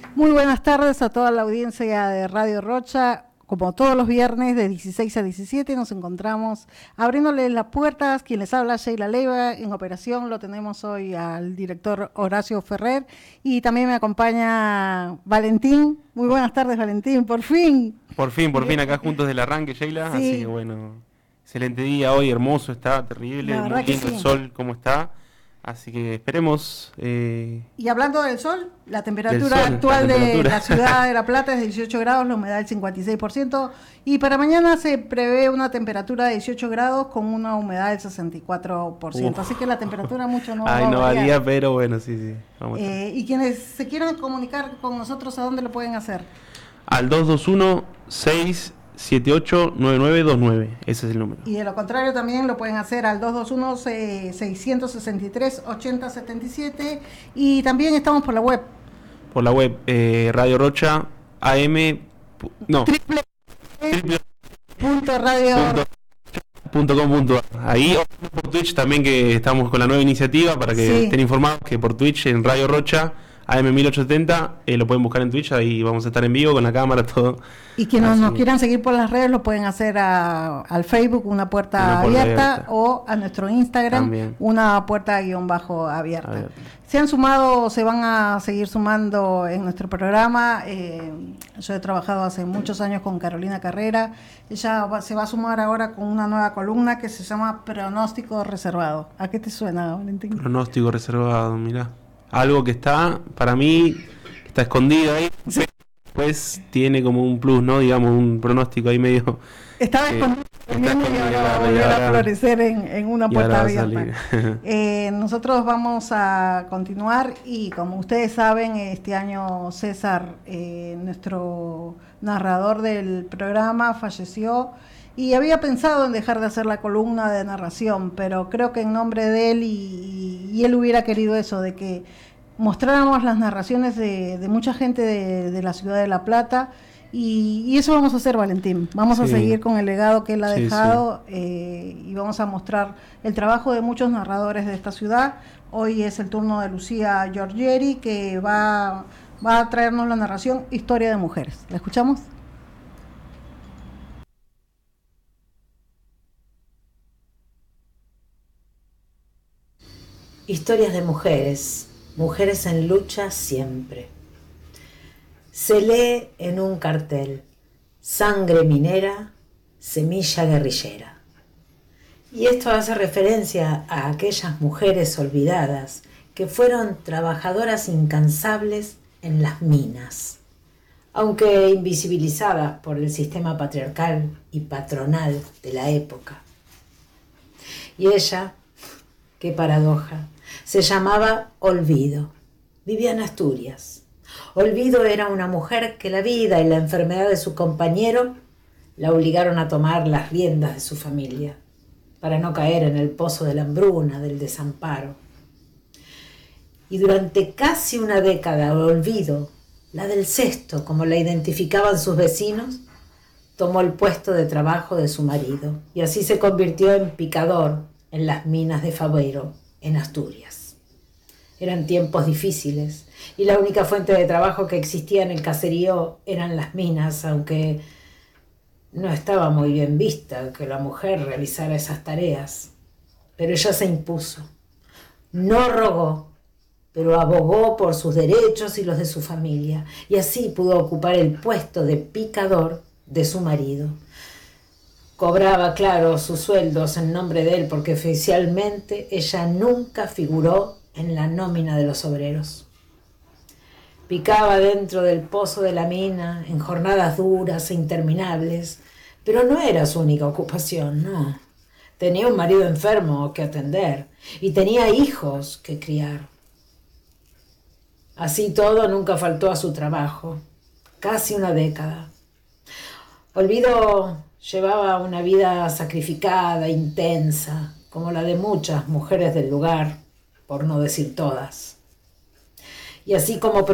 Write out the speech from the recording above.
Muy buenas tardes a toda la audiencia de Radio Rocha. Como todos los viernes de 16 a 17 nos encontramos abriéndoles las puertas. Quien les habla, Sheila Leiva. En operación lo tenemos hoy al director Horacio Ferrer y también me acompaña Valentín. Muy buenas tardes, Valentín, por fin. Por fin, acá juntos del arranque, Sheila. Sí. Así que bueno, excelente día hoy, hermoso está, terrible, La verdad muy que lindo sí. el sol, cómo está. Así que esperemos. Y hablando del sol, la temperatura Del sol, actual la de temperatura. la ciudad de La Plata es de 18 grados, la humedad del 56%, y para mañana se prevé una temperatura de 18 grados con una humedad del 64%. Así que la temperatura mucho no va a no variar. varía, pero bueno, sí. Vamos Y quienes se quieran comunicar con nosotros, ¿a dónde lo pueden hacer? al 221-678-9929, ese es el número. Y de lo contrario también lo pueden hacer al 221-663-8077, y también estamos por la web. Por la web Radio Rocha AM. No. www.radio.com.ar. Ahí o por Twitch también, que estamos con la nueva iniciativa para que Sí. estén informados que por Twitch en Radio Rocha AM 1870 lo pueden buscar en Twitch, ahí vamos a estar en vivo con la cámara, todo. Y quienes Así. nos quieran seguir por las redes lo pueden hacer al Facebook, una puerta abierta, o a nuestro Instagram, también. una puerta _abierta. Abierta. Se han sumado, se van a seguir sumando en nuestro programa. Yo he trabajado hace muchos años con Carolina Carrera. Ella se va a sumar ahora con una nueva columna que se llama Pronóstico Reservado. ¿A qué te suena, Valentín? Pronóstico reservado, mirá. Algo que está, para mí, está escondido ahí, Sí. pues tiene como un plus, ¿no? Digamos, un pronóstico ahí medio. Estaba escondido y ahora va a volver a florecer en una puerta abierta. Nosotros vamos a continuar y como ustedes saben, este año César, nuestro narrador del programa, falleció y había pensado en dejar de hacer la columna de narración, pero creo que en nombre de él y él hubiera querido eso, de que mostráramos las narraciones de mucha gente de la ciudad de La Plata. Y eso vamos a hacer, Valentín. Vamos a seguir con el legado que él ha dejado. Y vamos a mostrar el trabajo de muchos narradores de esta ciudad. Hoy es el turno de Lucía Giorgieri, que va a traernos la narración Historia de Mujeres. ¿La escuchamos? Historias de mujeres, mujeres en lucha siempre. Se lee en un cartel: sangre minera, semilla guerrillera. Y esto hace referencia a aquellas mujeres olvidadas que fueron trabajadoras incansables en las minas, aunque invisibilizadas por el sistema patriarcal y patronal de la época. Y ella, qué paradoja, se llamaba Olvido, vivía en Asturias. Olvido era una mujer que la vida y la enfermedad de su compañero la obligaron a tomar las riendas de su familia, para no caer en el pozo de la hambruna, del desamparo. Y durante casi una década, Olvido, la del cesto, como la identificaban sus vecinos, tomó el puesto de trabajo de su marido, y así se convirtió en picador en las minas de Fabero, en Asturias. Eran tiempos difíciles, y la única fuente de trabajo que existía en el caserío eran las minas, aunque no estaba muy bien vista que la mujer realizara esas tareas. Pero ella se impuso. No rogó, pero abogó por sus derechos y los de su familia, y así pudo ocupar el puesto de picador de su marido. Cobraba, claro, sus sueldos en nombre de él, porque oficialmente ella nunca figuró en la nómina de los obreros. Picaba dentro del pozo de la mina en jornadas duras e interminables, pero no era su única ocupación, no. Tenía un marido enfermo que atender y tenía hijos que criar. Así todo, nunca faltó a su trabajo, casi una década. Olvido llevaba una vida sacrificada, intensa, como la de muchas mujeres del lugar, por no decir todas. Y así como